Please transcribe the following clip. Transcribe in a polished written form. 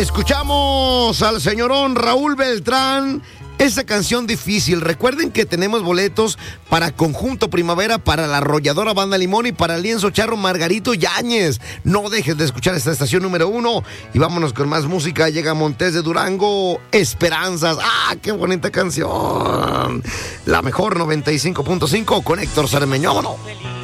Escuchamos al señorón Raúl Beltrán. Esa canción difícil. Recuerden que tenemos boletos para Conjunto Primavera, para la Arrolladora Banda Limón y para el Lienzo Charro Margarito Yáñez. No dejes de escuchar esta estación número 1. Y vámonos con más música. Llega Montes de Durango, Esperanzas. ¡Ah, qué bonita canción! La mejor 95.5 con Héctor Cermeño. ¡Vámonos!